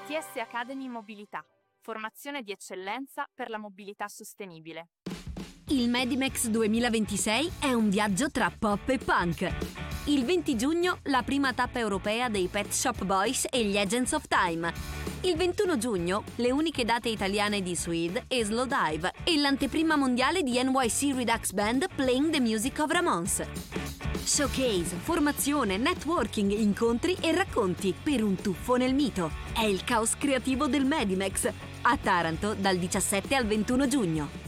ITS Academy Mobilità, formazione di eccellenza per la mobilità sostenibile. Il Medimex 2026 è un viaggio tra pop e punk. Il 20 giugno la prima tappa europea dei Pet Shop Boys e gli Agents of Time. Il 21 giugno le uniche date italiane di Suede e Slowdive e l'anteprima mondiale di NYC Redux Band Playing the Music of Ramones. Showcase, formazione, networking, incontri e racconti per un tuffo nel mito. È il caos creativo del Medimex a Taranto dal 17 al 21 giugno.